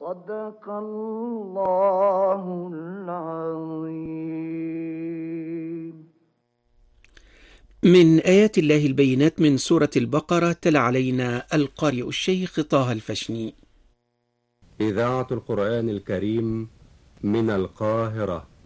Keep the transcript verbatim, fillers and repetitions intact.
صدق الله العظيم. من آيات الله البينات من سورة البقرة تلا علينا القارئ الشيخ طه الفشني. إذاعة القرآن الكريم من القاهرة.